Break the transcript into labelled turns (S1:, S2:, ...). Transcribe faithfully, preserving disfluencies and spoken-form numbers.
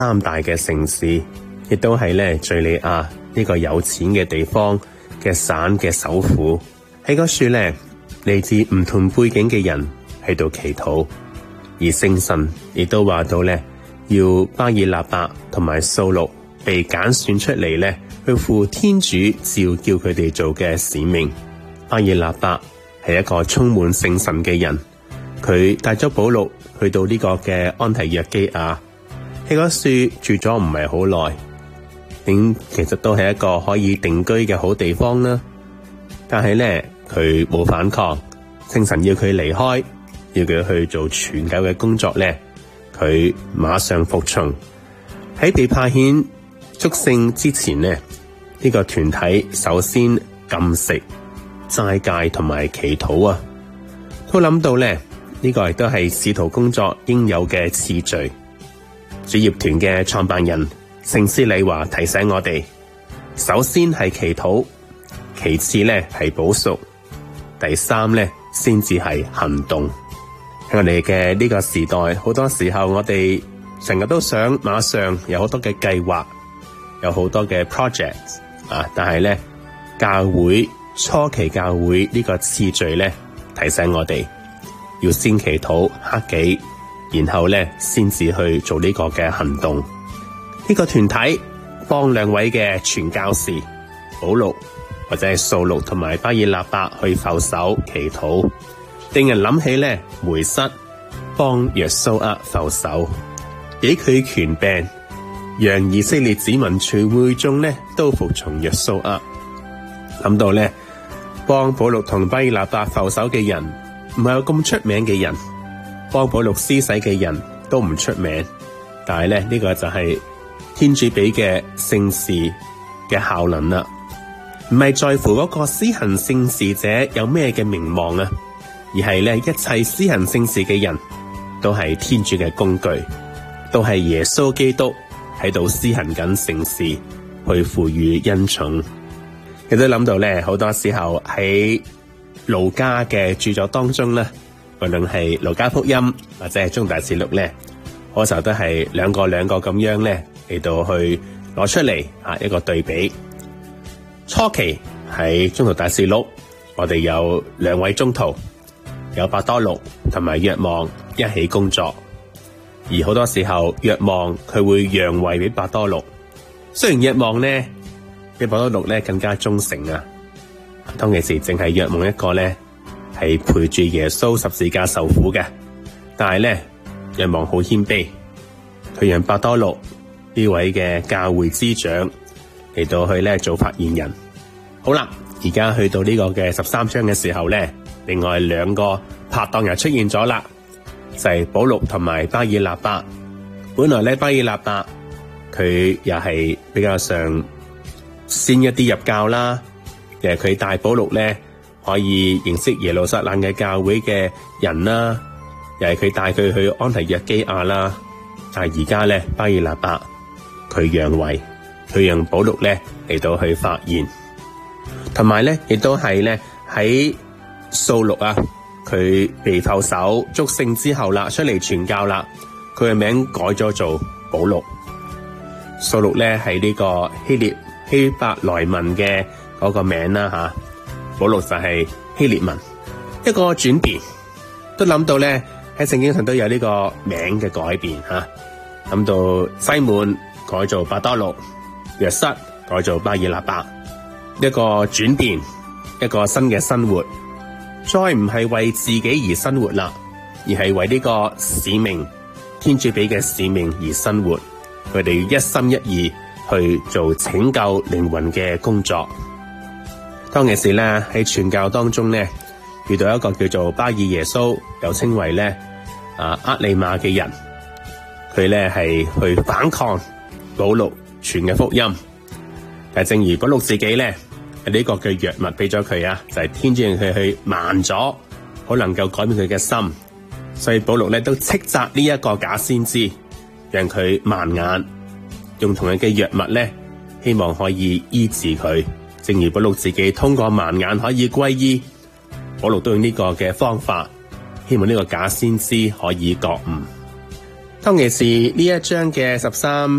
S1: 三大嘅城市，亦都係咧敘利亞呢個有錢嘅地方嘅省嘅首府。喺嗰處咧，嚟自唔同背景嘅人喺度祈禱，而聖神亦都話到咧，要巴爾納伯同埋掃祿被揀選出嚟咧，去負天主召叫佢哋做嘅使命。巴爾納伯係一個充滿聖神嘅人，佢帶咗保祿去到呢個嘅安提約基亞，喺嗰處住咗唔係好耐，咁其實都係一個可以定居嘅好地方啦。但係咧，佢冇反抗，聖神要佢離開，要佢去做傳教嘅工作咧，佢馬上服從。喺被派遣祝聖之前咧，呢個團體首先禁食、齋戒同埋祈禱啊，都諗到咧，呢個亦都係使徒工作應有嘅次序。主業團嘅創辦人聖施禮華提醒我哋，首先係祈禱，其次咧係補贖，第三咧先至係行動。喺我哋嘅呢個時代，好多時候我哋成日都想馬上有好多嘅計劃，有好多嘅 projects 啊，但係咧教會初期教會呢個次序咧提醒我哋要先祈禱克己，然後咧先至去做呢個嘅行動。呢個團體幫兩位嘅傳教士保祿或者係掃祿同埋巴爾納伯去覆手祈禱，令人諗起咧梅瑟幫約書亞覆手，俾佢權柄，讓以色列子民全會眾咧都服從約書亞。諗到咧幫保祿同巴爾納伯覆手嘅人唔係有咁出名嘅人，幫保祿施洗嘅人都唔出名，但係咧呢、這個就係天主俾嘅聖事嘅效能啦，唔係在乎嗰個施行聖事者有咩嘅名望啊，而係咧一切施行聖事嘅人都係天主嘅工具，都係耶穌基督喺度施行緊聖事去賦予恩寵。亦都諗到咧，好多時候喺路加嘅著作當中咧，無論係路加福音或者係宗大事錄咧，嗰時候都係兩個兩個咁樣咧嚟到去攞出嚟啊一個對比。初期喺宗徒大事錄，我哋有兩位宗徒，有伯多祿同埋若望一起工作，而好多時候若望佢會讓位俾伯多祿，雖然若望咧比伯多祿咧更加忠誠啊，當其時淨係若望一個咧係陪住耶穌十字架受苦嘅，但係咧若望好謙卑，佢讓伯多祿呢位嘅教會之長嚟到去咧做發言人。好啦，而家去到呢個嘅十三章嘅時候咧，另外兩個拍檔又出現咗啦，就係保祿同埋巴爾納伯。本來咧巴爾納伯佢又係比較上先一啲入教啦，誒佢帶保祿咧可以認識耶路撒冷嘅教會嘅人啦，又係佢帶佢去安提約基亞啦。但係而家咧巴爾納伯佢讓位，佢讓保祿咧嚟到去發言，同埋咧亦都係咧喺掃祿啊，佢被覆手祝聖之後啦，出嚟傳教啦，佢嘅名改咗做保祿。掃祿咧係呢個希臘希伯來文嘅嗰個名啦吓，保祿就係希臘文，一個轉變，都諗到咧喺聖經上都有呢個名嘅改變吓，諗到西門改做伯多祿，約瑟改做巴爾納伯，一個轉變，一個新嘅生活，再唔係為自己而生活啦，而係為呢個使命，天主俾嘅使命而生活，佢哋一心一意去做拯救靈魂嘅工作。當其時咧喺傳教當中咧，遇到一個叫做巴爾耶穌，又稱為咧啊厄利馬嘅人，佢咧係去反抗保祿傳嘅福音。但正如保祿自己咧呢、這個嘅藥物俾咗佢啊，就係、是、天主讓佢去盲咗，好能夠改變佢嘅心。所以保祿咧都斥責呢一個假先知，讓佢盲眼，用同樣嘅藥物咧，希望可以醫治佢。正如保祿自己通過盲眼可以歸依，保祿都用呢個嘅方法，希望呢個假先知可以覺悟。 當其時呢一章嘅十三